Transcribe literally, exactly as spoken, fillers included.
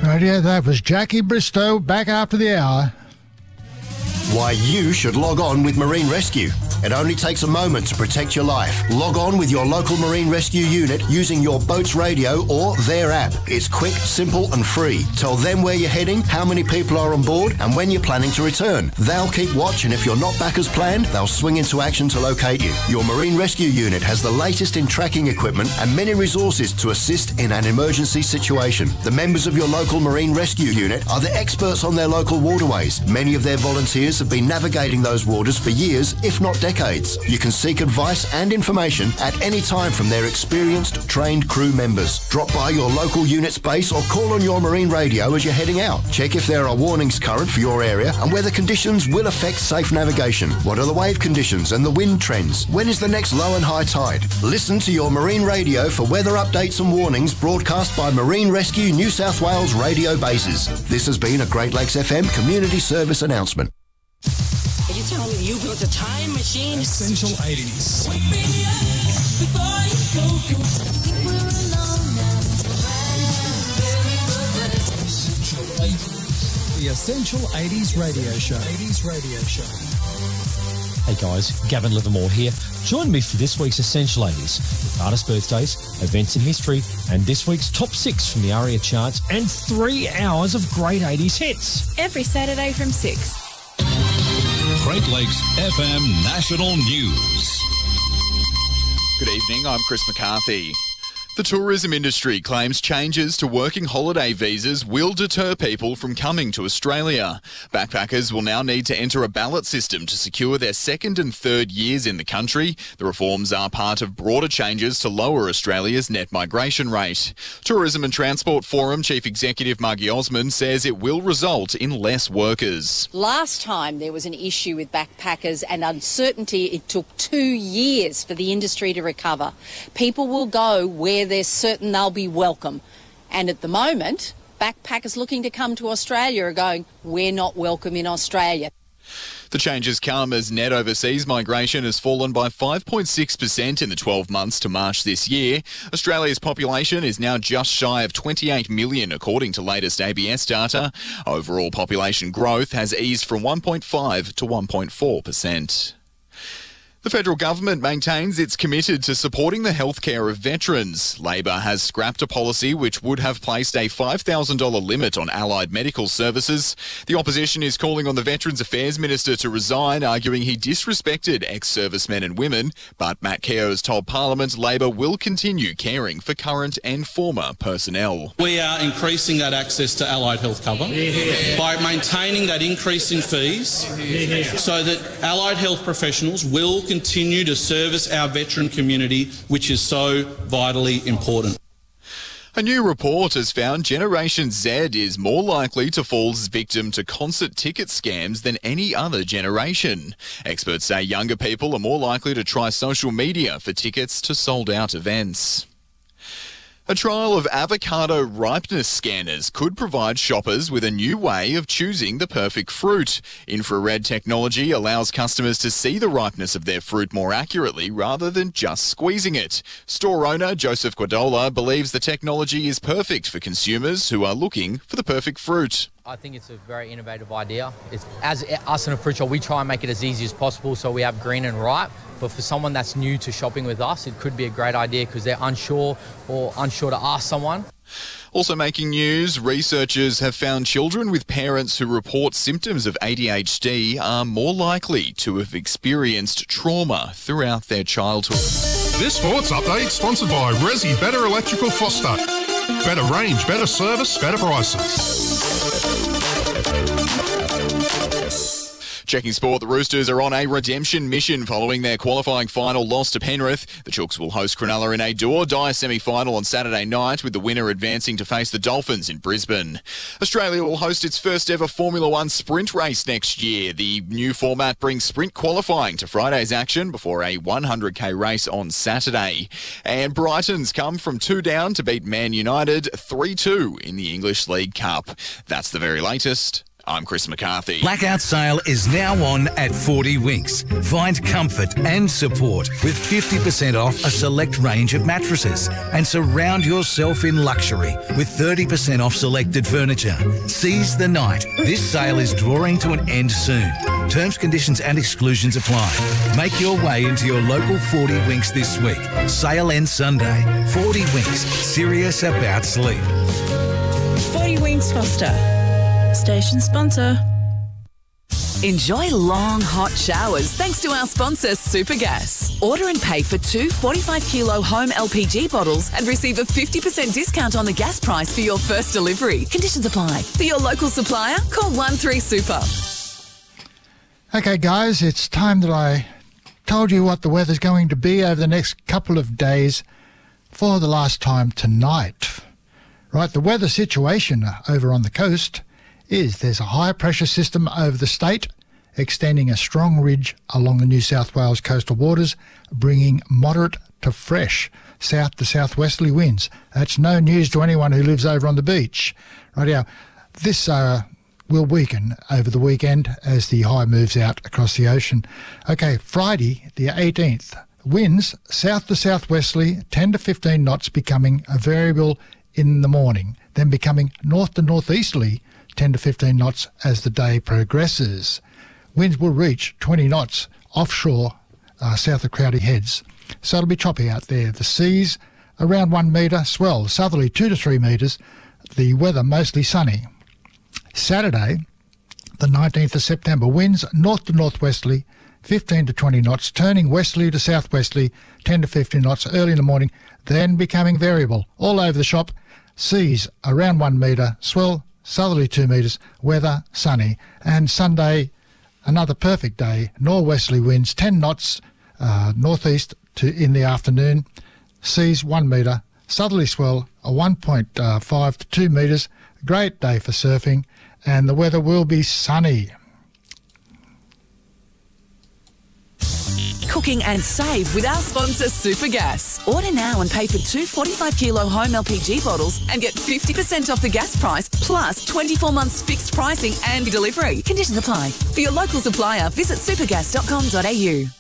Radio, that was Jackie Bristow, back after the hour. Why you should log on with Marine Rescue. It only takes a moment to protect your life. Log on with your local Marine Rescue unit using your boat's radio or their app. It's quick, simple and free. Tell them where you're heading, how many people are on board and when you're planning to return. They'll keep watch, and if you're not back as planned, they'll swing into action to locate you. Your Marine Rescue unit has the latest in tracking equipment and many resources to assist in an emergency situation. The members of your local Marine Rescue unit are the experts on their local waterways. Many of their volunteers have been navigating those waters for years, if not decades. You can seek advice and information at any time from their experienced, trained crew members. Drop by your local unit's base or call on your marine radio as you're heading out. Check if there are warnings current for your area and whether conditions will affect safe navigation. What are the wave conditions and the wind trends? When is the next low and high tide? Listen to your marine radio for weather updates and warnings broadcast by Marine Rescue New South Wales radio bases. This has been a Great Lakes F M community service announcement. Are you telling me you built a time machine? Essential eighties. Wake me up before you go. Think we're alone now. Essential eighties. The Essential eighties Radio Show. eighties Radio Show. Hey guys, Gavin Livermore here. Join me for this week's Essential eighties with artist birthdays, events in history, and this week's top six from the ARIA charts and three hours of great eighties hits. Every Saturday from six. Great Lakes F M National News. Good evening, I'm Chris McCarthy. The tourism industry claims changes to working holiday visas will deter people from coming to Australia. Backpackers will now need to enter a ballot system to secure their second and third years in the country. The reforms are part of broader changes to lower Australia's net migration rate. Tourism and Transport Forum Chief Executive Margie Osmond says it will result in less workers. Last time there was an issue with backpackers and uncertainty, it took two years for the industry to recover. People will go where they're certain they'll be welcome. And at the moment, backpackers looking to come to Australia are going, we're not welcome in Australia. The changes come as net overseas migration has fallen by five point six percent in the twelve months to March this year. Australia's population is now just shy of twenty-eight million, according to latest A B S data. Overall population growth has eased from one point five to one point four percent. The federal government maintains it's committed to supporting the healthcare of veterans. Labor has scrapped a policy which would have placed a five thousand dollars limit on allied medical services. The opposition is calling on the Veterans Affairs Minister to resign, arguing he disrespected ex-servicemen and women. But Matt Keogh told Parliament Labor will continue caring for current and former personnel. We are increasing that access to allied health cover yeah. by maintaining that increase in fees yeah. so that allied health professionals will continue to service our veteran community, which is so vitally important. A new report has found Generation Z is more likely to fall victim to concert ticket scams than any other generation. Experts say younger people are more likely to try social media for tickets to sold-out events. A trial of avocado ripeness scanners could provide shoppers with a new way of choosing the perfect fruit. Infrared technology allows customers to see the ripeness of their fruit more accurately rather than just squeezing it. Store owner Joseph Guadola believes the technology is perfect for consumers who are looking for the perfect fruit. I think it's a very innovative idea. It's, as us in a fruit shop, we try and make it as easy as possible so we have green and ripe. But for someone that's new to shopping with us, it could be a great idea because they're unsure or unsure to ask someone. Also making news, researchers have found children with parents who report symptoms of A D H D are more likely to have experienced trauma throughout their childhood. This sports update sponsored by Resi Better Electrical Foster. Better range, better service, better prices. Checking sport, the Roosters are on a redemption mission following their qualifying final loss to Penrith. The Chooks will host Cronulla in a do-or-die semi-final on Saturday night, with the winner advancing to face the Dolphins in Brisbane. Australia will host its first ever Formula One sprint race next year. The new format brings sprint qualifying to Friday's action before a one hundred k race on Saturday. And Brighton's come from two down to beat Man United three two in the English League Cup. That's the very latest. I'm Chris McCarthy. Blackout sale is now on at forty Winks. Find comfort and support with fifty percent off a select range of mattresses and surround yourself in luxury with thirty percent off selected furniture. Seize the night. This sale is drawing to an end soon. Terms, conditions and exclusions apply. Make your way into your local forty Winks this week. Sale ends Sunday. forty Winks. Serious about sleep. forty Winks Foster. Station sponsor. Enjoy long, hot showers thanks to our sponsor, Supergas. Order and pay for two forty-five kilo home L P G bottles and receive a fifty percent discount on the gas price for your first delivery. Conditions apply. For your local supplier, call one three super. Okay, guys, it's time that I told you what the weather's going to be over the next couple of days for the last time tonight. Right, the weather situation over on the coast is there's a high pressure system over the state, extending a strong ridge along the New South Wales coastal waters, bringing moderate to fresh south to southwesterly winds. That's no news to anyone who lives over on the beach. Right now, this uh, will weaken over the weekend as the high moves out across the ocean. Okay, Friday the eighteenth, winds south to southwesterly, ten to fifteen knots, becoming a variable in the morning, then becoming north to northeasterly, ten to fifteen knots as the day progresses. Winds will reach twenty knots offshore uh, south of Crowdy Heads. So it'll be choppy out there. The seas around one metre, swell southerly two to three metres. The weather mostly sunny. Saturday, the nineteenth of September, winds north to northwesterly, fifteen to twenty knots, turning westerly to southwesterly, ten to fifteen knots early in the morning, then becoming variable. All over the shop, seas around one metre, swell southerly two metres, weather sunny. And Sunday, another perfect day, northwesterly winds ten knots uh, northeast to in the afternoon, seas one metre, southerly swell a one point five to two metres. Great day for surfing, and the weather will be sunny. Cooking and save with our sponsor, Supergas. Order now and pay for two forty-five kilo home L P G bottles and get fifty percent off the gas price, plus twenty-four months fixed pricing and delivery. Conditions apply. For your local supplier, visit supergas dot com dot a u.